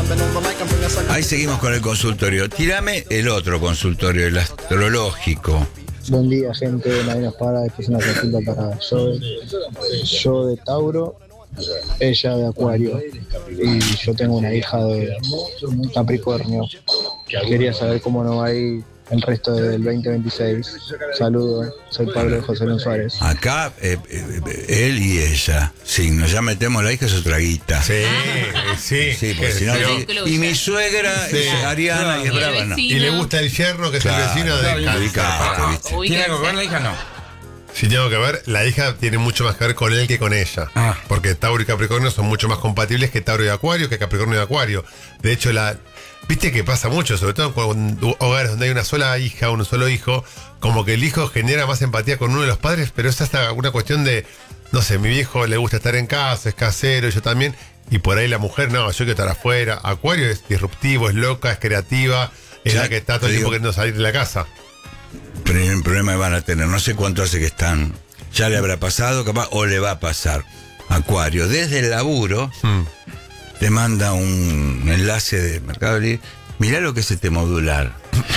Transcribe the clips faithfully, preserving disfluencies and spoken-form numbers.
Ahí seguimos con el consultorio. Tírame el otro consultorio, el astrológico. Buen día, gente de Marinos Para. Esta es una consulta para yo, yo de Tauro, ella de Acuario. Y yo tengo una hija de Capricornio. Quería saber cómo nos va a ir el resto del veinte veintiséis. Saludos, soy Pablo de José Luis Suárez. Acá, eh, eh, él y ella. Si nos ya metemos la hija, es otra guita. Sí, sí. Sí, porque si no, y, y mi suegra Sí. es Ariana No, y es y el brava, ¿no? vecino. Y le gusta el yerno, que es Claro, el vecino de claro, Cáncer. ubicaste, ¿viste? Ubíquense. ¿Tiene algo que ver la hija? No. Si tengo que ver, la hija tiene mucho más que ver con él que con ella. Ah. Porque Tauro y Capricornio son mucho más compatibles que Tauro y Acuario, que Capricornio y Acuario. De hecho, la viste que pasa mucho, sobre todo en hogares donde hay una sola hija, un solo hijo, como que el hijo genera más empatía con uno de los padres, pero es hasta una cuestión de, no sé, mi viejo le gusta estar en casa, es casero, yo también, y por ahí la mujer, no, yo quiero estar afuera. Acuario es disruptivo, es loca, es creativa, es Ya, la que está todo te el tiempo digo. queriendo salir de la casa. Pero el problema que van a tener, no sé cuánto hace que están, ya le habrá pasado, capaz, o le va a pasar. Acuario, desde el laburo, Mm. te manda un enlace de Mercado Libre. Mirá lo que es este modular.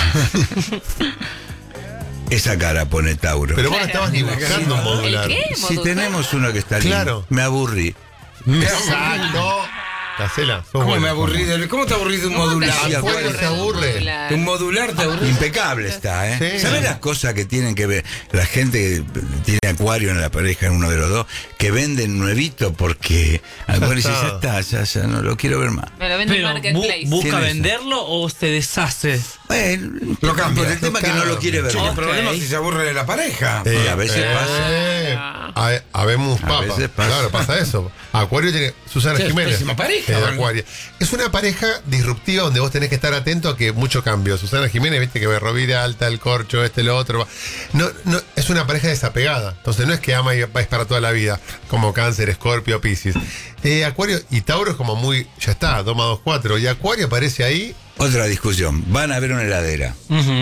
Esa cara pone Tauro. Pero vos no estabas ni buscando un modular. ¿El qué? Si ¿Modular? tenemos uno que está lindo, Claro. me aburrí. Exacto. Cacela, sos ¿Cómo buena. me aburrí de, ¿Cómo te aburrí de un ¿Cómo te modular? Sí, Acuario se aburre. Modular. De un modular te aburrí. Impecable está, ¿eh? Sí. ¿Sabes las cosas que tienen que ver? La gente que tiene Acuario en la pareja, en uno de los dos, que venden nuevito porque Acuario dice, ya está, ya, ya no lo quiero ver más. Me lo vende en Pero Marketplace. bu- busca Tiene eso. venderlo o se deshace. Bueno, Lo cambia. por el tema que no lo quiere ver Che, más. el problema es si se aburre de la pareja. Eh, a veces eh, a- Habemos A papa. veces pasa. Claro, pasa eso. Acuario tiene Susana Sí, es Jiménez. pésima pareja, Es de bueno. Acuario. Es una pareja disruptiva donde vos tenés que estar atento a que mucho cambio. Susana Jiménez, viste que ve Rovira alta, el corcho, este, lo otro. No, no, es una pareja desapegada. Entonces no es que ama y va a estar toda la vida, como Cáncer, Escorpio, Piscis. Eh, Acuario y Tauro es como muy, ya está, dos más dos, cuatro. Y Acuario aparece ahí. Otra discusión. Van a ver una heladera.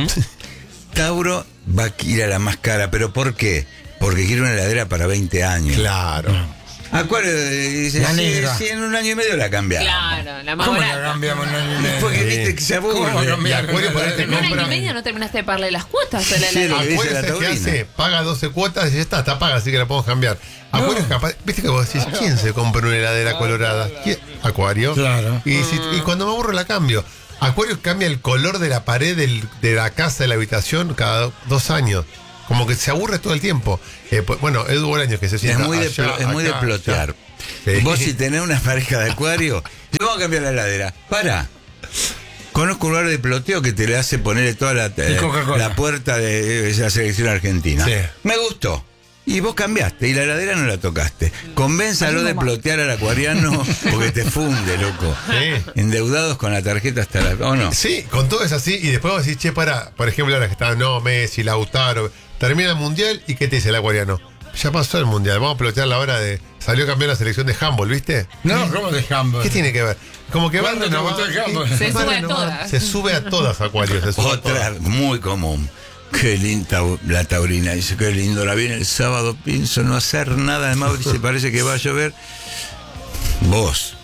Tauro va a ir a la más cara. ¿Pero por qué? Porque quiere una heladera para veinte años. Claro. Acuario eh, dice, La sí, negra. sí, en un año y medio la cambiamos. Claro, la más ¿Cómo la barata. cambiamos en un año y medio? Porque viste que se ¿Cómo va a aburre. cambiar? Y Acuario por ahí te En un año compra. y medio no terminaste de pagarle las cuotas a la Sí, lo heladera. que dice Acuario, la ¿sabes qué taurina. hace? Paga doce cuotas y ya está, está paga, así que la podemos cambiar. Acuario es capaz, viste que vos decís, ¿quién se compra una heladera colorada? ¿Quién? Acuario. Claro. Y, si- y cuando me aburro la cambio. Acuario cambia el color de la pared del- de la casa, de la habitación, cada dos años. Como que se aburre todo el tiempo. Eh, pues, bueno, Edu Bolaños que se Es sienta muy de, allá, plo- es muy de acá, plotear. allá. Sí. Vos si tenés una pareja de Acuario, te vamos a cambiar la heladera. Para. Conozco un lugar de ploteo que te le hace ponerle toda la, eh, Coca-Cola. la puerta de esa selección argentina. Sí. Me gustó. Y vos cambiaste y la heladera no la tocaste. Convénzalo de plotear al acuariano porque te funde, loco. Sí. Endeudados con la tarjeta hasta la... ¿O no? Sí, con todo es así. Y después vos decís, che, para, por ejemplo, ahora que está, no, Messi, Lautaro, termina el mundial y ¿qué te dice el acuariano? Ya pasó el mundial, vamos a plotear la hora de. Salió campeón la selección de handball, ¿viste? No, ¿cómo de handball? ¿Qué tiene que ver? Como que va ¿Cuándo te renovando- gustó el handball? Se va sube a renovando. todas. Se sube a todas, Acuario. Se sube a Otra todas. muy común. Qué linda la taurina. Dice, qué lindo la viene el sábado, pienso no hacer nada de Mauricio, parece que va a llover. Vos.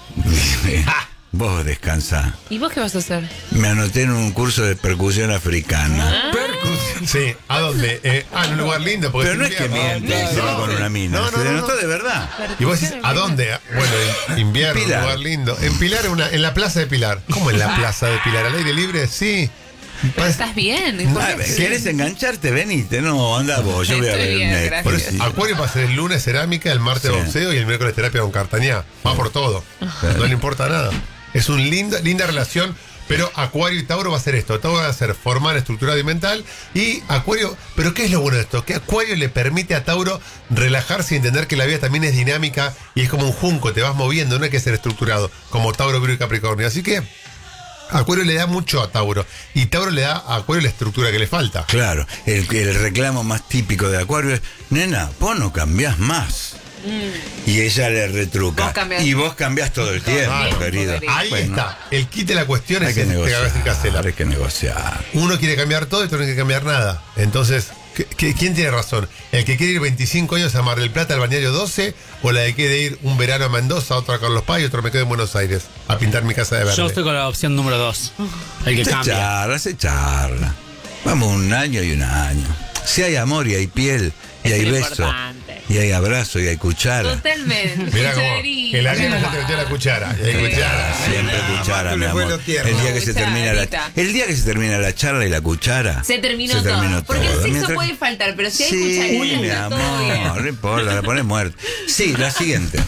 Vos descansá. ¿Y vos qué vas a hacer? Me anoté en un curso de percusión africana. Percusión. Sí, ¿a dónde? Eh, ah, en un lugar lindo. Porque Pero no es que invierno. miente y se va con una mina. No, no, se le no, notó no. de verdad. Y vos decís, ¿a dónde? Bueno, en invierno, Pilar. un lugar lindo. En Pilar, en, una, en la plaza de Pilar. ¿Cómo en la plaza de Pilar? ¿Al aire libre? Sí. Pero estás bien. ¿Por Ah, qué? ¿Querés engancharte? Venite. No, anda vos. Yo voy a Estoy ver bien, Netflix. gracias. Por eso, Acuario va a ser el lunes cerámica, el martes Sí. boxeo y el miércoles terapia con Cartañá. Va por todo. No le importa nada. Es una linda, linda relación, pero Acuario y Tauro va a hacer esto. Tauro va a ser formal, estructurado y mental. Y Acuario, pero ¿qué es lo bueno de esto? Que Acuario le permite a Tauro relajarse y entender que la vida también es dinámica y es como un junco, te vas moviendo, no hay que ser estructurado, como Tauro, Virgo y Capricornio. Así que Acuario le da mucho a Tauro y Tauro le da a Acuario la estructura que le falta. Claro, el, el reclamo más típico de Acuario es, nena, vos no cambiás más. Y ella le retruca. Vos cambiás. Y vos cambiás todo el tiempo, Claro. querido. Ahí Bueno, está. El kit de la cuestión Hay es que este negociar, Gabés y Casela. hay que negociar. Uno quiere cambiar todo y otro no quiere cambiar nada. Entonces, ¿Qué- qué- ¿Quién tiene razón? ¿El que quiere ir veinticinco años a Mar del Plata al balneario doce o la que quiere ir un verano a Mendoza, otro a Carlos Paz y otro me quedo en Buenos Aires a pintar mi casa de verde? Yo estoy con la opción número dos. El que Se cambia. charla, se charla. Vamos un año y un año. Si hay amor y hay piel, y Es hay lo beso, importante. y hay abrazo, y hay cuchara. Totalmente. Mirá cómo Cucharita. el Ariel ya te metió la cuchara. Y hay cuchara. Siempre Ah, cuchara, Marco mi le fue amor. lo tierno. El día que se termina la, Cucharita. el día que se termina la charla y la cuchara. Se terminó se todo. terminó Porque el todo. sexo Mientras- puede faltar, pero si hay Sí, cucharita, mi está todo bien. amor, no importa, la pones muerta. Sí, la siguiente.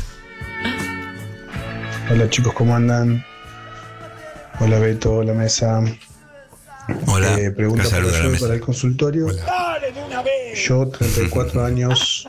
Hola chicos, ¿cómo andan? Hola Beto, hola Mesa. Hola, Eh, pregunta que para, saluda a la yo, mesa. para el consultorio. Yo, treinta y cuatro años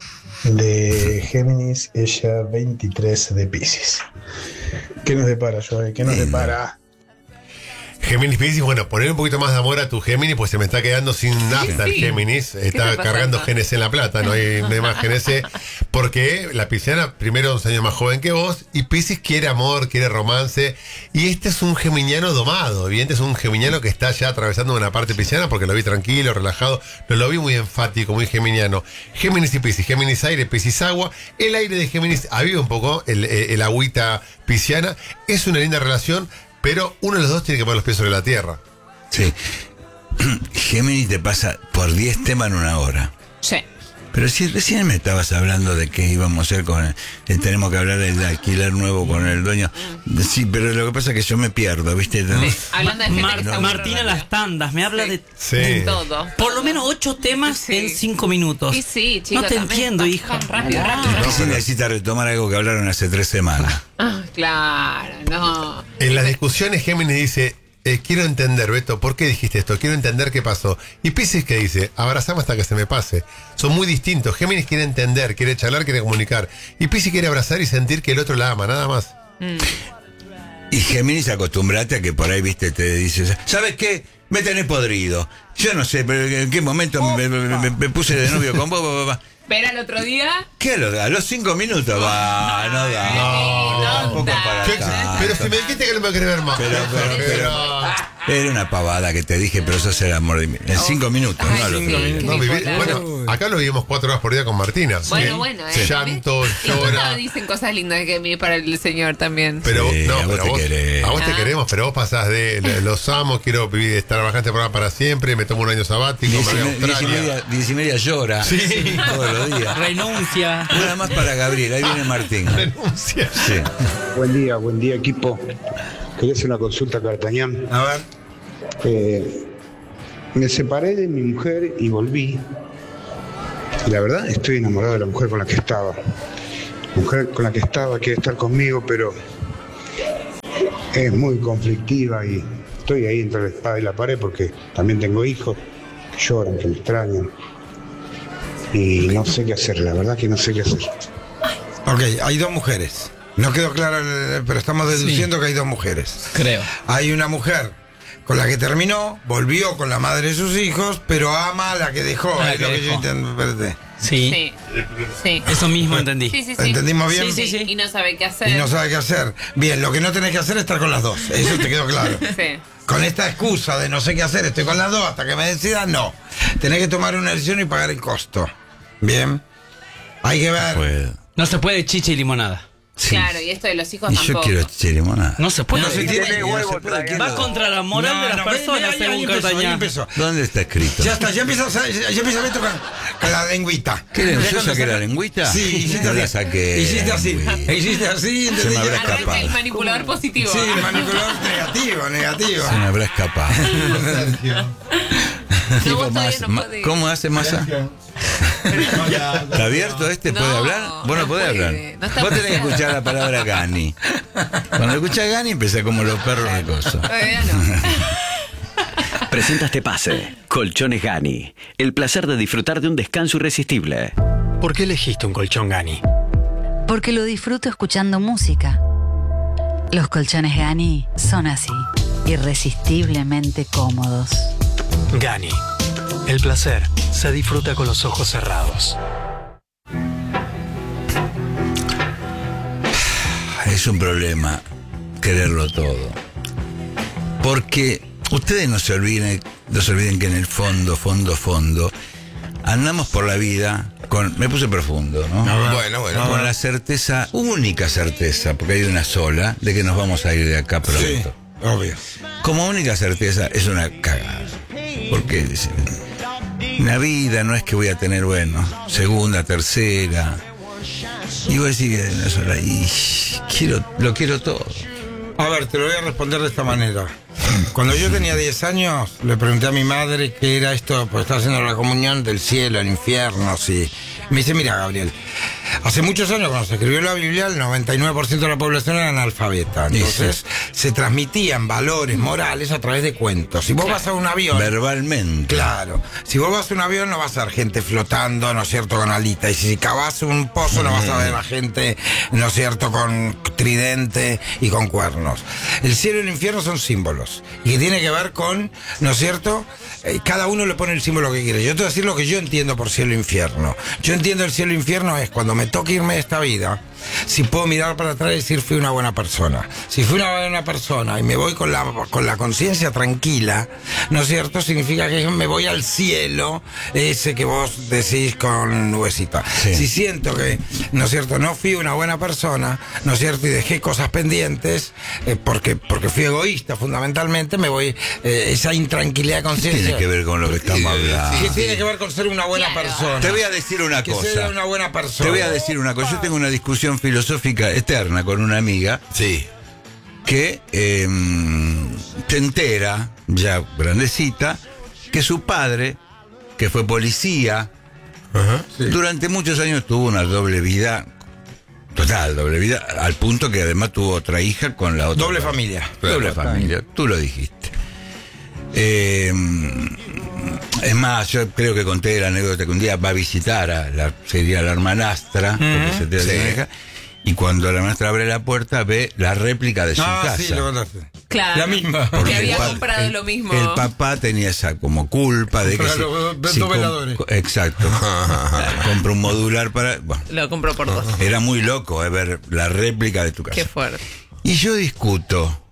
de Géminis, ella veintitrés de Piscis. ¿Qué nos depara, Joey? ¿Qué nos Lindo. depara? Géminis Piscis, bueno, poner un poquito más de amor a tu Géminis, pues se me está quedando sin nafta el sí. Géminis. está Está pasando? cargando genes en la plata, no hay, no hay más genes. Porque la pisciana, primero, once años más joven que vos, y Piscis quiere amor, quiere romance. Y este es un geminiano domado. Evidente, es un geminiano que está ya atravesando una parte pisciana, porque lo vi tranquilo, relajado. No lo vi muy enfático, muy geminiano. Géminis y Piscis, Géminis aire, Piscis agua. El aire de Géminis aviva un poco el, el, el agüita pisciana. Es una linda relación. Pero uno de los dos tiene que poner los pies sobre la tierra. Sí. Géminis te pasa por diez temas en una hora. Sí. Pero si recién me estabas hablando de que íbamos a hacer con el, eh, tenemos que hablar del alquiler nuevo con el dueño. Sí, pero lo que pasa es que yo me pierdo, ¿viste? Sí. Hablando de gente Mar- que está Martina aburrida. Las Tandas me habla Sí. de Sí. De todo. por lo menos ocho temas Sí. en cinco minutos. Sí, sí, chicos. No te también entiendo, van- hija. van Rápido, rápido. Y sí necesita retomar algo que hablaron hace tres semanas. Ah, claro, no. En las discusiones Géminis dice, eh, quiero entender, Beto, ¿por qué dijiste esto? Quiero entender qué pasó. Y Piscis que dice, abrazame hasta que se me pase. Son muy distintos. Géminis quiere entender, quiere charlar, quiere comunicar. Y Piscis quiere abrazar y sentir que el otro la ama, nada más. Y Géminis, acostumbrate a que por ahí, viste, te dices, ¿sabes qué? Me tenés podrido. Yo no sé, pero en qué momento me, me- me- me puse de novio con vos, vos, vos. Pero al otro día. ¿Qué lo da? A los cinco minutos va, no da. No, no tampoco da. para ¿Qué? tanto. Pero si me dijiste que no me querés ver más. Pero, pero, pero, era una pavada que te dije, pero eso es el amor de mí. En cinco minutos, Ay, no a los sí, otro qué día. No, viví- bipolar. bueno, acá lo vivimos cuatro horas por día con Martina. Bueno, Sí. bueno, eh. Llanto, Y no llora. dicen cosas lindas de que para el señor también. Pero Sí, no, a vos pero te vos, querés. a vos te Ah. queremos, pero vos pasás de le- los amo, quiero vivir, estar trabajando este programa para siempre, me tomo un año sabático, me Diez voy y, a me- diez y Australia. media, diez y media llora todos los días. Renuncia. Una más para Gabriel, ahí viene Martín. Renuncia. Sí. Buen día, buen día equipo. Quería hacer una consulta a Cartañán. A ver. Eh, me separé de mi mujer y volví. Y la verdad estoy enamorado de la mujer con la que estaba. La mujer con la que estaba quiere estar conmigo, pero es muy conflictiva y estoy ahí entre la espada y la pared porque también tengo hijos que lloran, que me extrañan. Y no sé qué hacer, la verdad que no sé qué hacer. Ok, hay dos mujeres. No quedó claro, el- pero estamos deduciendo que hay dos mujeres. Creo. Hay una mujer con la que terminó, volvió con la madre de sus hijos, pero ama a la que dejó. A la es que lo que dejó. yo interpreté. Sí. Sí. Sí. Eso mismo entendí. Sí, sí, sí. ¿Entendimos bien? Sí, sí, sí. Y no sabe qué hacer. Y no sabe qué hacer. Bien, lo que no tenés que hacer es estar con las dos. Eso te quedó claro. Sí. Con esta excusa de no sé qué hacer, estoy con las dos hasta que me decida, no. Tenés que tomar una decisión y pagar el costo. Bien. Hay que ver. Puedo. No se puede chicha y limonada. Sí. Claro, y esto de los hijos Y yo tampoco. quiero chirimona. No se puede. No se tiene tiene no huevo, se puede, ¿quién Va lo- contra la moral de las ve, ve, personas, ahí- ahí según empezó, ahí Cartañán. empezó. ¿Dónde está escrito? Ya está, ya empieza, ya, ya empieza Beto con, con la lengüita. ¿Qué le- Ya yo cuando saqué saca- la lengüita? Sí, hiciste No la así. saqué, Hiciste así. lengüita. Hiciste así, Se me ¿entendés? habrá Ya- escapado. Arranca el manipulador positivo. Sí, manipulador negativo, negativo. Se me habrá escapado. No, Tipo, vos todavía mas- no ma- podés. ¿Cómo hace masa? ¿Está abierto este? ¿Puede No, hablar? Vos no no podés puede, hablar. no está Vos tenés que pasando. escuchar la palabra Gani. Cuando escuchás Gani, empezás como los perros de coso. Todavía no. Presenta este pase. Colchones Gani. El placer de disfrutar de un descanso irresistible. ¿Por qué elegiste un colchón Gani? Porque lo disfruto escuchando música. Los colchones Gani son así, irresistiblemente cómodos. Gani. El placer se disfruta con los ojos cerrados. Es un problema quererlo todo. Porque ustedes no se olviden, no se olviden que en el fondo, fondo, fondo, andamos por la vida con... Me puse profundo, ¿no? Bueno, bueno. Con la certeza, única certeza, porque hay una sola, de que nos vamos a ir de acá pronto. Sí, obvio. Como única certeza es una cagada. Porque la vida no es que voy a tener, bueno, segunda, tercera. Y voy a decir que una sola. Y quiero, lo quiero todo. A ver, te lo voy a responder de esta manera. Cuando yo tenía diez años, le pregunté a mi madre qué era esto, pues está haciendo la comunión del cielo, el infierno, sí. Me dice, mira, Gabriel, hace muchos años cuando se escribió la Biblia, el noventa y nueve por ciento de la población era analfabeta. Entonces, sí, se transmitían valores morales a través de cuentos. Si vos vas a un avión... Verbalmente. Claro. Si vos vas a un avión, no vas a ver gente flotando, ¿no es cierto?, con alitas. Y si cavas un pozo, no vas a ver a gente, ¿no es cierto?, con tridente y con cuernos. El cielo y el infierno son símbolos. Y que tiene que ver con, ¿no es cierto?, eh, cada uno le pone el símbolo que quiere. Yo te voy a decir lo que yo entiendo por cielo e infierno. Yo entiendo el cielo e infierno es cuando me toque irme de esta vida, si puedo mirar para atrás y decir fui una buena persona. Si fui una buena persona y me voy con la con la conciencia tranquila, ¿no es cierto?, significa que me voy al cielo, ese que vos decís con nubecita. Sí. Si siento que, ¿no es cierto?, no fui una buena persona, ¿no es cierto?, y dejé cosas pendientes, eh, porque, porque fui egoísta fundamentalmente, me voy, eh, esa intranquilidad de conciencia. Tiene que ver con lo que estamos hablando. ¿Qué tiene que ver con ser una buena persona? Te voy a decir una que cosa. Ser una buena persona. Te voy a decir una cosa. Yo tengo una discusión filosófica eterna con una amiga. Sí. Que eh, se entera, ya grandecita, que su padre, que fue policía, Ajá, sí. durante muchos años tuvo una doble vida, total doble vida, al punto que además tuvo otra hija con la otra. Doble padre. familia. Doble Claro. familia, tú lo dijiste. Eh, es más, yo creo que conté la anécdota que un día va a visitar a la, sería la hermanastra, porque Ujú, se te sí. deja, y cuando la hermanastra abre la puerta ve la réplica de su Ah, casa. sí, lo contaste. Claro. La misma. Porque Que había el pa- comprado el- lo mismo. El papá tenía esa como culpa de que Claro, si- dos si com- veladores. exacto. Compra un modular para, bueno, Lo compró por dos. era muy loco eh, ver la réplica de tu casa. Qué fuerte. Y yo discuto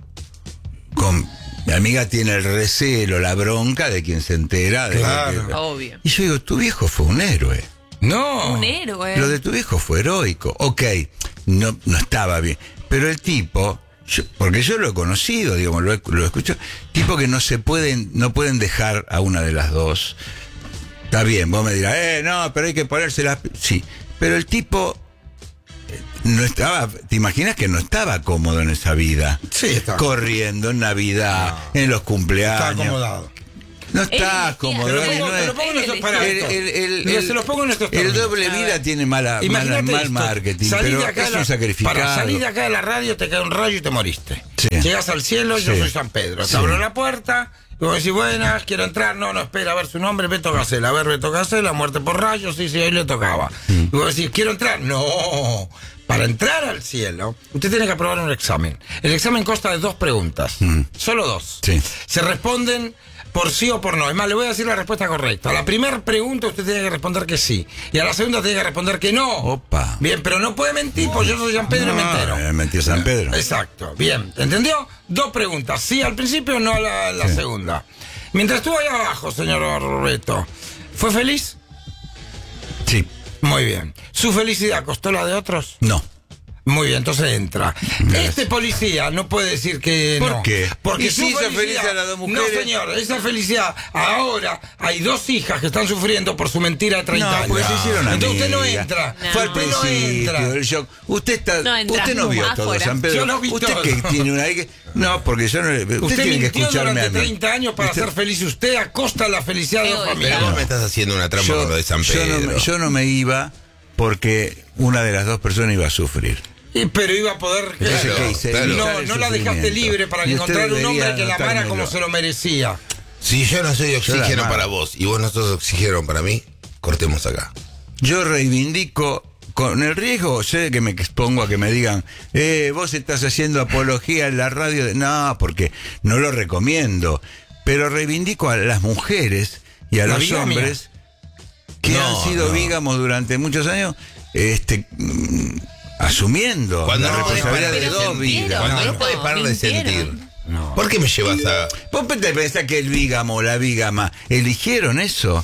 con mi amiga, tiene el recelo, la bronca de quien se entera de Claro. que- Obvio. y yo digo, tu viejo fue un héroe. No. Un héroe. Lo de tu viejo fue heroico. Ok, no, no estaba bien. Pero el tipo, yo- porque yo lo he conocido, digamos, lo he, lo escucho, tipo que no se pueden, no pueden dejar a una de las dos. Está bien, vos me dirás, eh, no, pero hay que ponerse las... Sí, pero el tipo eh, no estaba, ¿te imaginas que no estaba cómodo en esa vida? Sí, está. Corriendo en Navidad, en los Está cumpleaños. acomodado. No Él está decía, cómodo. Te lo no pongo, es- te lo pongo en estos el- para el, esto. el- el- Mira, el- se los pongo en estos el términos. doble A vida ver. tiene mala, mala- Imagínate mal esto, marketing, salís pero de acá es de la- un sacrificado. Para salir de acá de la radio te cae un rayo y te moriste. Sí. Llegas al cielo, yo Sí. soy San Pedro. Sí. Te abro la puerta, y vos decís, buenas, quiero entrar. No, no, espera, a ver su nombre, Beto Gacela. A ver, Beto Gacela, muerte por rayos, sí, sí, hoy le tocaba. Mm. Y vos decís, quiero entrar. No. Para entrar al cielo, usted tiene que aprobar un examen. El examen consta de dos preguntas. Mm. Solo dos. Sí. Se responden por sí o por no. Es más, le voy a decir la respuesta correcta. A la primera pregunta usted tiene que responder que sí. Y a la segunda tiene que responder que no. Opa. Bien, pero no puede mentir, pues yo soy San Pedro y No, mentero. eh, mentí San Pedro. Exacto, bien. ¿Entendió? Dos preguntas. Sí al principio, no a la, la Sí. segunda. Mientras estuvo ahí abajo, señor Beto, ¿fue feliz? Sí. Muy bien. ¿Su felicidad costó la de otros? No. Muy bien, entonces entra. Gracias. Este policía no puede decir que ¿Por no. qué? Porque ¿Y su si hizo felicidad- feliz a las dos mujeres? No, señor, esa felicidad. Ahora hay dos hijas que están sufriendo por su mentira de treinta No, años. porque se hicieron Entonces usted no amigas. entra. No. Fue al Usted no principio entra. del shock. Usted está, No entra. usted no vio Afuera. todo San Pedro. Yo no vi usted todo. que tiene una que no, porque yo no le- usted, Usted tiene que mintió escucharme a durante mí. treinta años para Usted- ser feliz usted a costa de la felicidad de Qué dos egoísta. familias. Pero vos me estás haciendo una trampa con lo de San yo Pedro. no, me- yo no me iba porque una de las dos personas iba a sufrir. Y, pero iba a poder... Entonces, Claro, ¿qué hice? claro. Evitar No, el no la dejaste sufrimiento. libre para que Y usted encontrara un hombre debería que la amara anotármelo. como se lo merecía. Si yo no soy Yo oxígeno la amaba. para vos y vos no sos oxígeno para mí, cortemos acá. Yo reivindico, con el riesgo, sé que me expongo a que me digan, eh, vos estás haciendo apología en la radio. de-". No, porque no lo recomiendo. Pero reivindico a las mujeres y a La los bigamia. hombres que No, han sido no. vígamos durante muchos años, este, mm, asumiendo Cuando la no podés responsabilidad parar de Pero dos sintieron, vidas. Cuando no Beto, podés parar de mintieron. sentir. ¿Por qué me llevas a...? ¿Vos te pensás que el vígamo o la vígama eligieron eso?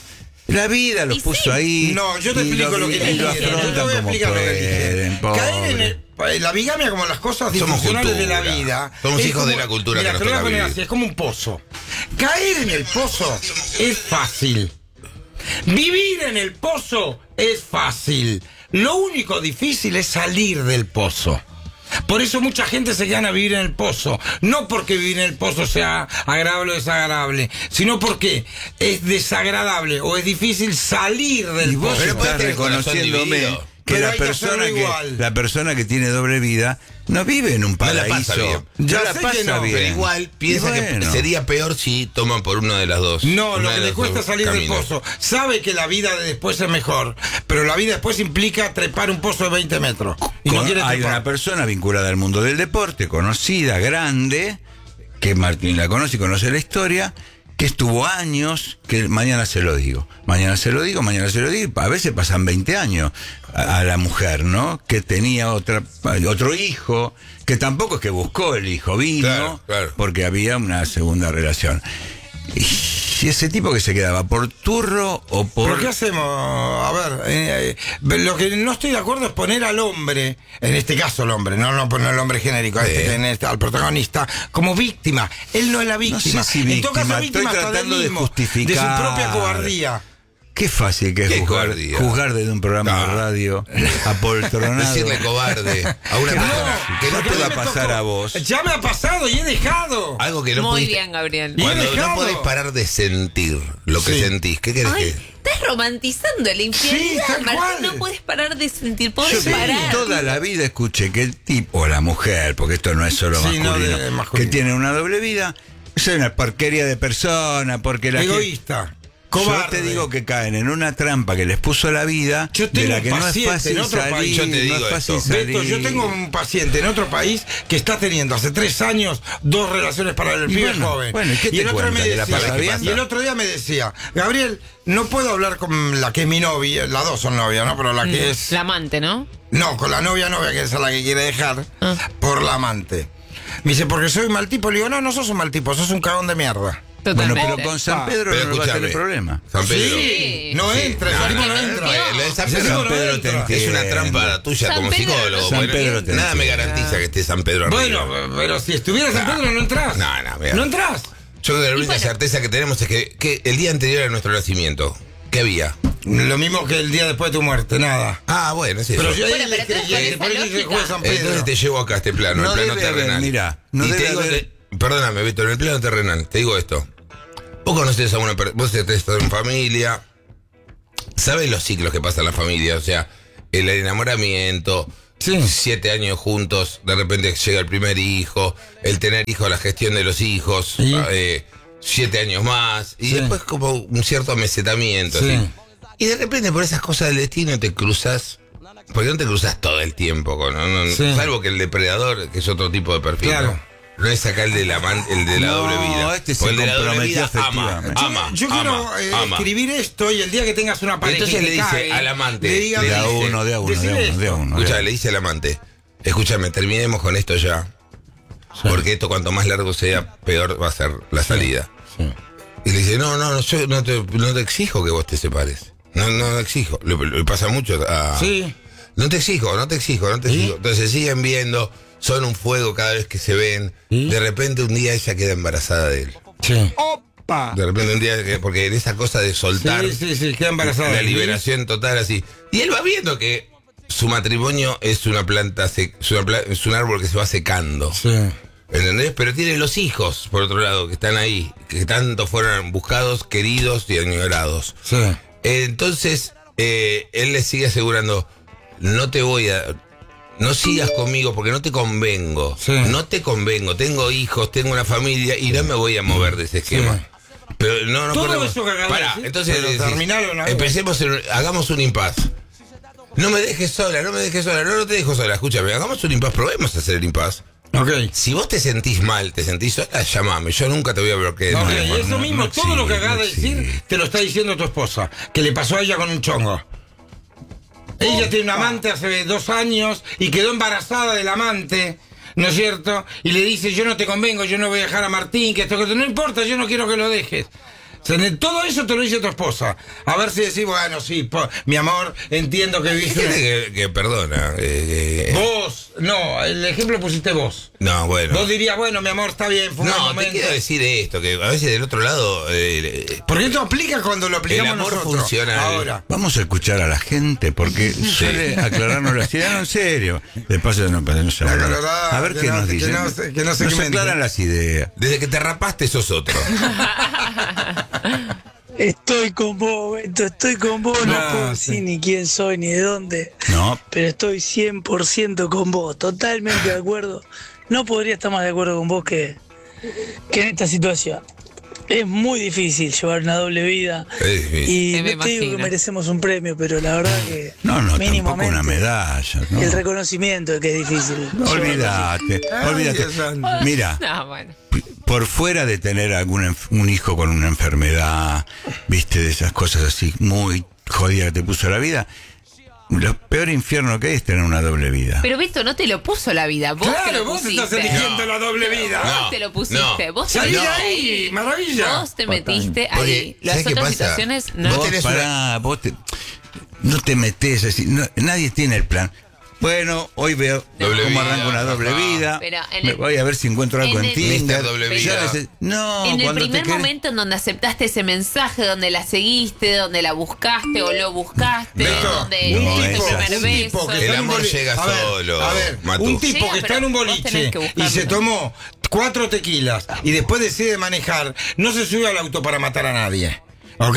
La vida los Y puso sí. ahí. No, yo te y explico lo que y lo eligieron. Yo te afrontan voy a como explicar lo que pueden, eligieron. pobre. Caer en el- la bigamia, como las cosas Somos disfuncionales de la cultura. vida. Somos es hijos como- de la cultura mira, que nos te lo voy a toca poner vivir. así, es como un pozo. Caer en el pozo es fácil. Vivir en el pozo es fácil. Lo único difícil es salir del pozo. Por eso mucha gente se queda a vivir en el pozo. No porque vivir en el pozo sea agradable o desagradable, sino porque es desagradable o es difícil salir del Y vos pozo. Pero puede estás tener el corazón reconociéndome dividido. que Pero la hay que persona hacerlo que, igual. la persona que tiene doble vida no vive en un No la paraíso. pasa bien. No Ya la sé pasa que no, bien. Pero igual piensa Y bueno. que sería peor si toman por uno de las dos. No, Una lo de que le los cuesta dos salir caminos. del pozo. Sabe que la vida de después es mejor, pero la vida después implica trepar un pozo de veinte metros. Y no Con- quiere hay trepar. una persona vinculada al mundo del deporte, conocida, grande, que Martín la conoce y conoce la historia, que estuvo años, que mañana se lo digo, mañana se lo digo, mañana se lo digo, a veces pasan veinte años a, a la mujer, ¿no? Que tenía otra, otro hijo, que tampoco es que buscó el hijo, vino, Claro, claro. porque había una segunda relación. Y ese tipo que se quedaba, ¿por turro o por...? ¿Pero qué hacemos? A ver, eh, eh, lo que no estoy de acuerdo es poner al hombre, en este caso el hombre, no, no poner al hombre genérico, a este, en este, al protagonista, como víctima. Él no es la víctima. No sé si en todo caso, víctima, víctima estoy hasta tratando del de mismo, justificar. de su propia cobardía. Qué fácil que es Qué juzgar, cobardía. juzgar desde un programa No. de radio apoltronado. Decirle cobarde a una persona que no te puede va a pasar a vos. Ya me ha pasado y he dejado. algo que no Muy pudiste- bien, Gabriel. Y he Cuando dejado. no podés parar de sentir lo que Sí. sentís, ¿qué querés Ay, que? estás romantizando la infidelidad, Sí, tal Martín. cual. No puedes parar de sentir, Yo podés sí, parar. toda la vida escuché que el tipo, o la mujer, porque esto no es solo Sí, no, masculino, de masculino. que tiene una doble vida, es una porquería de persona, porque la gente- Egoísta. Yo Cobarde. te digo que caen en una trampa que les puso la vida, Yo de tengo la un que no es paciente fácil en otro salir, país. Yo te no digo es fácil esto. salir. Beto, yo tengo un paciente en otro país que está teniendo hace tres años dos relaciones para el Y pibe bueno, joven. bueno, ¿y qué te el otro cuenta? me ¿Que la decía, pasa bien? y el otro día me decía, Gabriel, no puedo hablar con la que es mi novia, las dos son novias, ¿no? Pero la que es... La amante, ¿no? No, con la novia novia, que es a la que quiere dejar, Ah. por la amante. Me dice, porque soy mal tipo. Le digo, no, no sos un mal tipo, sos un cagón de mierda. Bueno, Totalmente. pero con San Ah, Pedro pero no va a tener escúchame. problema. San Pedro. Sí, no Sí. entra, No, ese tipo no, no no, entra. no, lo de San Ese Pedro, tipo no Pedro entra. te es una entiendo. trampa tuya San como Pedro, psicólogo. San Bueno, Pedro te nada me entiende. garantiza que esté San Pedro arriba. Bueno, pero si estuvieras en Pedro no entras. No, no, mira. No entras. Yo creo que la única bueno. certeza que tenemos es que, que el día anterior a nuestro nacimiento, ¿qué había? Lo mismo que el día después de tu muerte, nada. Ah, bueno, es eso. Pero yo ahí Bueno, le pero entonces creí, con por esa eso se lógica- juega San Pedro. Entonces te llevo acá a este plano, No el plano debe haber, terrenal. mirá, no y debe te digo, haber- de- perdóname, Víctor, en el plano terrenal, te digo esto. Vos conocés a una persona, vos estás en familia, sabes los ciclos que pasan en la familia, o sea, el enamoramiento, Sí. siete años juntos, de repente llega el primer hijo, el tener hijos, la gestión de los hijos, Sí. eh, siete años más, y Sí. después como un cierto amesetamiento, Sí. así. Y de repente por esas cosas del destino te cruzas, porque no te cruzas todo el tiempo, con, no, no, Sí. salvo que el depredador, que es otro tipo de perfil. Claro. ¿no? No es acá el de la, man- el de la No, doble vida. este se Porque el de la doble comprometió vida ama, efectivamente. ama, Yo ama, quiero eh, ama. escribir esto y el día que tengas una pareja Entonces que le dice cague, al amante, le diga, le De a dice, uno, de a uno, de a decile uno, de a esto. uno. de a Escucha, uno. le dice al amante, escúchame, terminemos con esto ya. Porque esto cuanto más largo sea, peor va a ser la salida. Y le dice, no, no, no, yo no te, no te exijo que vos te separes. No, no, no exijo. Le, le pasa mucho a... Sí. No te exijo, no te exijo, no te exijo. Entonces siguen viendo, son un fuego cada vez que se ven. De repente un día ella queda embarazada de él. Sí. De repente un día, que- porque en esa cosa de soltar, Sí, sí, sí, queda embarazada. la liberación total así. Y él va viendo que su matrimonio es una planta, sec- es, una pla- es un árbol que se va secando. Sí. ¿Entendés? Pero tiene los hijos, por otro lado, que están ahí, que tanto fueron buscados, queridos y añorados. Sí. Entonces, eh, él le sigue asegurando, no te voy a... No sigas conmigo porque no te convengo. Sí. No te convengo. Tengo hijos, tengo una familia y no me voy a mover de ese esquema. Sí. Pero no, no Todo corremos. eso que acabas de Pará, decir, entonces pero le decís, terminalo una vez. empecemos, en- hagamos un impas. No me dejes sola, no me dejes sola, no, no te dejo sola. Escúchame, hagamos un impas, probemos a hacer el impas. Ok. Si vos te sentís mal, te sentís sola, llamame. Yo nunca te voy a bloquear. Ok, No, y eso no, mismo, no todo lo que existe, acabas no de decir, existe. te lo está diciendo tu esposa, que le pasó a ella con un chongo. Ella tiene un amante hace dos años y quedó embarazada del amante, ¿no es cierto? Y le dice, yo no te convengo, yo no voy a dejar a Martín, que esto, que esto. No importa, yo no quiero que lo dejes. Se- Todo eso te lo dice tu esposa. A ver si decís, bueno, sí, po- mi amor, entiendo que Hay viste. gente que, que perdona. eh, eh, Vos, no, el ejemplo pusiste vos. No, bueno. Vos dirías, bueno, mi amor, está bien, fue un No, te momento. quiero decir esto, que a veces del otro lado... eh, Porque esto aplica cuando lo aplicamos El amor nosotros. funcional. Ahora. Vamos a escuchar a la gente porque suele aclararnos las ideas. No, en serio. De paso, no, no se La habla. verdad, A ver que qué no- nos que dicen. no se- que no se Nos segmenten. aclaran las ideas. Desde que te rapaste sos otro. Estoy con vos, Beto, estoy con vos, no, No, puedo sí. decir ni quién soy ni de dónde, No, pero estoy cien por ciento con vos, totalmente de acuerdo. No podría estar más de acuerdo con vos que, que en esta situación. Es muy difícil llevar una doble vida Es difícil. y Sí, me no te digo que imagino. merecemos un premio, pero la verdad que no, no, tampoco mínimamente una medalla. ¿no? el reconocimiento de que es difícil. Olvídate, Ay, olvídate. Dios santo. Mira, No, bueno. por fuera de tener algún enf- un hijo con una enfermedad, viste, de esas cosas así muy jodidas que te puso la vida, lo peor infierno que hay es tener una doble vida. Pero Beto, no te lo puso la vida. Vos te Claro, lo vos pusiste. estás eligiendo la doble vida. Vos No, te lo pusiste. no. Vos te Salí de metiste ahí, maravilla. Vos te metiste ahí. Porque, Las ¿sabés qué otras pasa? situaciones no. Vos Vos, tenés pará, vos te- no te metés así, no- nadie tiene el plan. Bueno, hoy veo Doble cómo vida, arranca una doble ajá. vida. Pero en Me el- voy a ver si encuentro algo en en, el- Tinder. Mister Doble Ya Vida. neces- No, En el cuando primer te querés- momento en donde aceptaste ese mensaje, donde la seguiste, donde la buscaste o lo buscaste, No, donde no, diste eso- el primer un beso. tipo que El está en un amor boli- llega a ver, solo, A ver, Matu. un tipo Llega, que está pero en un vos boliche tenés que y buscarlo. se tomó cuatro tequilas y después decide manejar, no se sube al auto para matar a nadie. ¿Ok?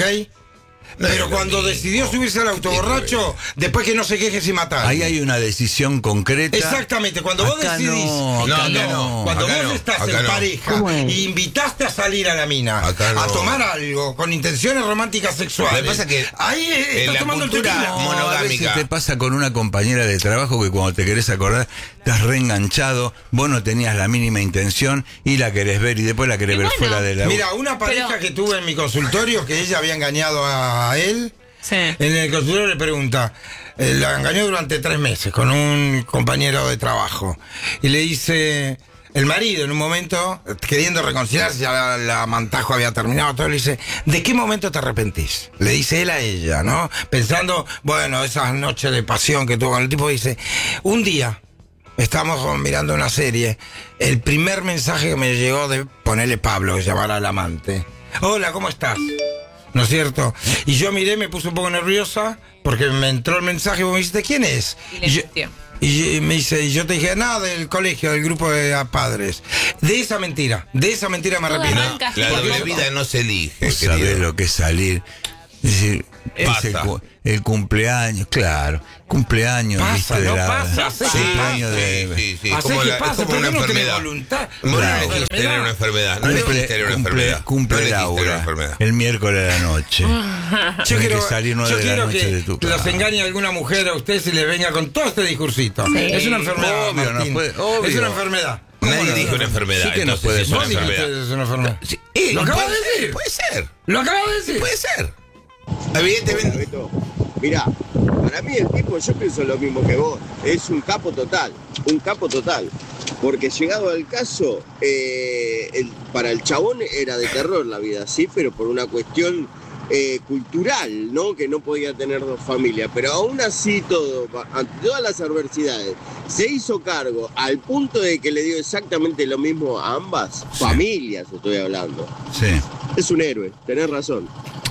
No Pero es lo cuando mismo. decidió subirse al auto borracho, después que no se queje si matar. Ahí hay una decisión concreta. Exactamente, cuando vos Acá decidís. no, acá no, no, Cuando acá vos no, estás acá en no. pareja y invitaste a salir a la mina Acá no. a tomar algo con intenciones románticas sexuales. Lo que pasa es que ahí eh, en estás la tomando el cultura tequila. No, monogámica. a veces te pasa con una compañera de trabajo que cuando te querés acordar estás reenganchado, vos no tenías la mínima intención y la querés ver y después la querés Y ver bueno, fuera de la... Mira, una pareja Pero- que tuve en mi consultorio que ella había engañado a él. Sí. En el consultorio le pregunta, eh, la engañó durante tres meses con un compañero de trabajo. Y le dice, el marido en un momento, queriendo reconciliarse, ya la, la mantajo había terminado, todo, le dice, ¿de qué momento te arrepentís? Le dice él a ella, ¿no? Pensando, bueno, esas noches de pasión que tuvo con el tipo, dice, un día, estamos mirando una serie, el primer mensaje que me llegó de ponerle Pablo, llamar al amante. Hola, ¿cómo estás? ¿No es cierto? Y yo miré, me puse un poco nerviosa porque me entró el mensaje y vos me dijiste, ¿quién es? Y le Y yo- mintió. y me dice, y yo te dije, nada, del colegio, del grupo de padres. De esa mentira, de esa mentira me Todo arrepiento. arranca La así, doble ¿no? vida no se elige, Vos sabés querido. lo que es salir. Es decir, Pasa. es el, cu- el cumpleaños, claro. Cumpleaños, Pasa, viste, de no la. pasa, sí, cumpleaños pasa. de. Sí, sí, Hacé como que la- pase, es como ¿por una qué no tenés enfermedad. voluntad? Vos no Claro. elegís tener una enfermedad. No Cumple- elegís tener una cumple- enfermedad. Cumple no elegís tener una Laura. enfermedad. El miércoles de la noche. Yo Tenés quiero, que salir nueve yo de la quiero noche que de tu los casa. engañe alguna mujer a ustedes y les venga con todo este discursito. Sí. Es una enfermedad, Obvio, no Martín. puede- obvio. Es una enfermedad. Nadie no? dijo una enfermedad. Sí que no entonces puede es ser. una Vos dijiste enfermedad. que es una enfermedad. Sí, eh, ¿Lo acabas puede de ser, decir? Puede ser. ¿Lo acabas de decir? Puede ser. Evidentemente. Mirá, para mí el tipo, yo pienso lo mismo que vos, es un capo total, un capo total. Porque llegado al caso, eh, el- para el chabón era de terror la vida, sí, pero por una cuestión eh, cultural, ¿no? Que no podía tener dos familias. Pero aún así todo, ante todas las adversidades, se hizo cargo al punto de que le dio exactamente lo mismo a ambas familias, estoy hablando. Sí. Es un héroe, tenés razón.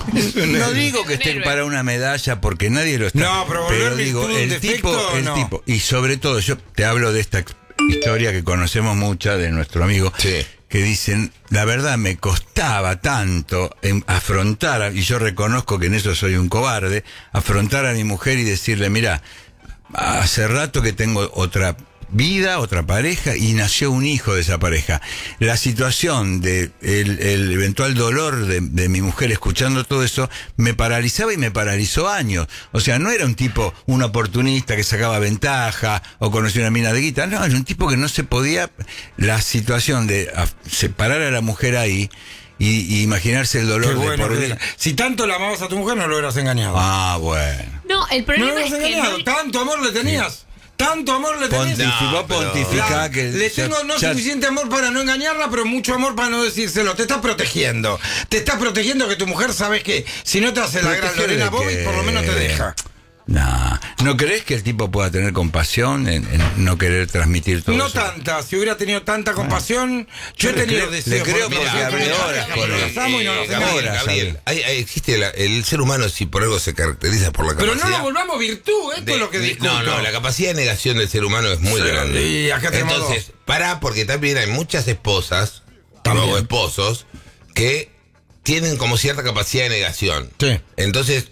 No digo que Es un esté héroe. para una medalla porque nadie lo está. No, pero volver digo, virtud un el defecto, tipo, el no. tipo, y sobre todo, yo te hablo de esta ex- historia que conocemos mucha de nuestro amigo, Sí. que dicen, la verdad me costaba tanto en afrontar, a- y yo reconozco que en eso soy un cobarde, afrontar a mi mujer y decirle, mira, hace rato que tengo otra vida, otra pareja, y nació un hijo de esa pareja. La situación de el, el eventual dolor de, de mi mujer escuchando todo eso me paralizaba y me paralizó años. O sea, no era un tipo, un oportunista que sacaba ventaja o conocía una mina de guita, no, era un tipo que no se podía, la situación de af- separar a la mujer ahí y, y imaginarse el dolor Qué de bueno por que vida. era. Si tanto la amabas a tu mujer, no lo hubieras engañado. Ah, bueno. No, el no problema lo es hubieras que engañado. no- ¿Tanto amor le tenías? Tanto amor le tenés. Ponti- si vos pontificás que Le ya- tengo no ya- suficiente amor para no engañarla, pero mucho amor para no decírselo. Te estás protegiendo. Te estás protegiendo que tu mujer sabes que si no te hace la gran Proteger de Lorena Bobby, que- por lo menos te deja. No, ¿no crees que el tipo pueda tener compasión en, en no querer transmitir todo No eso? tanta, si hubiera tenido tanta compasión, yo he le tenido creo- deseos. le creo por- porque por- hablé por- horas por- con por- él. los amo y no los Eh, Gabriel, enamoro. Gabriel, hay- hay- existe la- el ser humano, si por algo se caracteriza por la Pero capacidad. no lo volvamos virtud, esto de- es lo que de- discuto. No, no, la capacidad de negación del ser humano es muy Sí, grande. y acá tenemos Entonces, pará, porque también hay muchas esposas o esposos que tienen como cierta capacidad de negación. Sí. Entonces,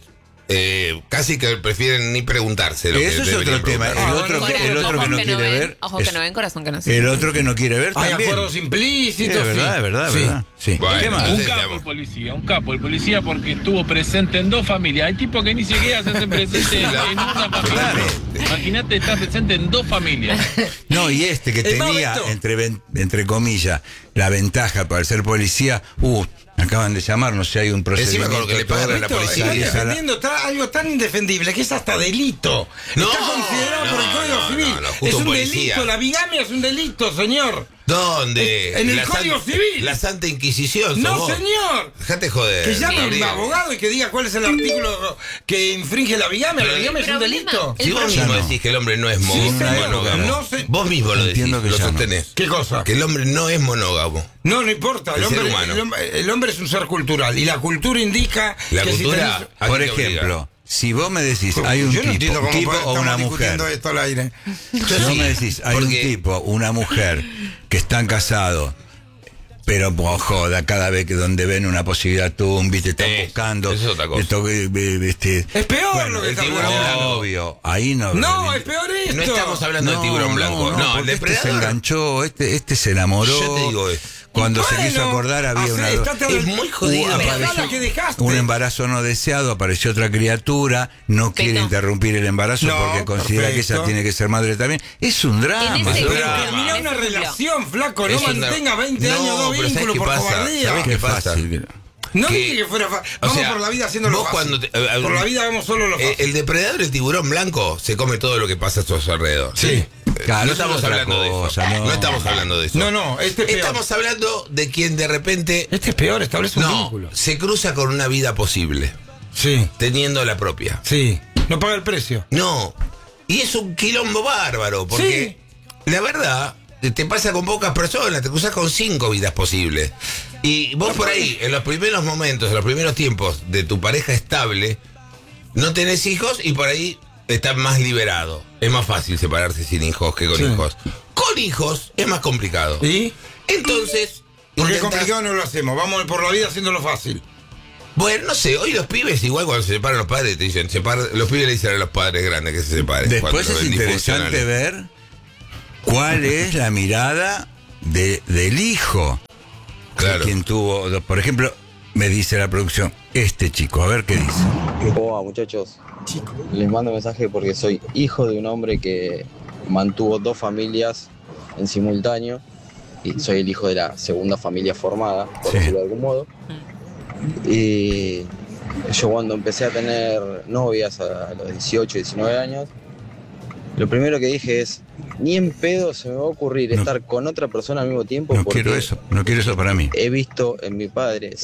eh, casi que prefieren ni preguntarse lo que Eso es deberían otro tema. preguntar. El otro, que- el otro que no quiere ven, ver. Ojos es- que no ven, corazón que no siente. el otro que no quiere ver Hay también. acuerdos implícitos. Es verdad, sí. es verdad, es Sí. verdad. Sí. Bueno, ¿Qué más? entonces, Un capo digamos, el policía, un capo el policía porque estuvo presente en dos familias. Hay tipos que ni siquiera se hacen presente en una familia. Imagínate estar presente en dos familias. No, y este que Es más, tenía, Beto. entre, ven- entre comillas, la ventaja para ser policía, uh, acaban de llamar, no sé, hay un procedimiento. con lo que le todo, pagan a la Esto, policía. están salís a la- defendiendo está algo tan indefendible que es hasta delito. No, Está considerado por el no, Código no, Civil. no, no, justo es un un policía. delito, la bigamia es un delito, señor. ¿Dónde? En el La Código San- Civil. La Santa Inquisición. No, sos vos. señor. Dejate joder. Que llame un Gabriel. abogado y que diga cuál es el artículo que infringe la bigamia. La Pero bigamia es un problema- delito. Si vos Ya mismo no. decís que el hombre no es mo- Sí, señor, monógamo, no sé. vos mismo lo decís, Entiendo que lo ya no. sostenés. ¿Qué cosa? Que el hombre no es monógamo. No, no importa. El El ser hombre, humano. el hombre- el hombre es un ser cultural y la cultura indica La que cultura, si tenés- ¿a Por qué te obliga? ejemplo, si vos me decís, hay un Yo no entiendo tipo, un cómo tipo o estamos una discutiendo mujer. esto al aire. Si vos me decís, hay un porque- tipo, una mujer, que están casados, pero pues, joda, cada vez que donde ven una posibilidad, tú, viste, están Eh, buscando. eso es otra cosa. esto que, eh, este, Es peor bueno, lo que el está tiburón hablando. blanco. Obvio, ahí no. No, es peor esto. No estamos hablando de tiburón blanco. No, el porque este se depredador. enganchó, este, este se enamoró. Yo te digo esto. Cuando se Bueno, quiso acordar había hace- una. estate al- Es muy jodido. Uh, Pero apareció dale que dejaste. un embarazo no deseado, apareció otra criatura, no quiere Beto. interrumpir el embarazo No, porque considera que perfecto. ella tiene que ser madre también. Es un drama. En ese es un ejemplo, drama. Termina en una ese ejemplo. relación, flaco. No Es una- mantenga veinte No, años dos pero ¿sabes vínculos qué por pasa? cobardía. ¿Sabes Qué qué pasa? fácil. No que- dije que fuera fa- o Vamos sea, por la vida haciendo lo vos fácil. cuando te- eh, por la vida hagamos solo lo Eh, fácil. el depredador, el tiburón blanco, se come todo lo que pasa a su alrededor. Sí. Eh, Claro, no eso estamos es otra hablando de eso. cosa, No. no. estamos hablando de eso. No, no, este es peor. Estamos hablando de quien de repente Este es peor, establece un no vínculo. se cruza con una vida posible, Sí, teniendo la propia. sí. No paga el precio. No. Y es un quilombo bárbaro, porque la verdad, te te pasa con pocas personas, te cruzas con cinco vidas posibles. Y vos por ahí, en los primeros momentos, en los primeros tiempos de tu pareja estable, no tenés hijos y por ahí estás más liberado. Es más fácil separarse sin hijos que con Sí. hijos. Con hijos es más complicado. ¿Y? Entonces, Porque intentás- complicado no lo hacemos. Vamos por la vida haciéndolo fácil. Bueno, no sé, hoy los pibes igual cuando se separan los padres te dicen, separa- los pibes le dicen a los padres grandes que se separen. Después cuando es ven interesante disfuncionales. ver cuál es la mirada de, del hijo. Claro. De quien tuvo, por ejemplo, me dice la producción, este chico, a ver qué dice. ¿Cómo va, muchachos? Les mando un mensaje porque soy hijo de un hombre que mantuvo dos familias en simultáneo y soy el hijo de la segunda familia formada, por Sí. decirlo de algún modo. Y yo cuando empecé a tener novias a los dieciocho, diecinueve años, lo primero que dije es, ni en pedo se me va a ocurrir No. estar con otra persona al mismo tiempo No porque quiero eso, no quiero eso para mí. he visto en mi padre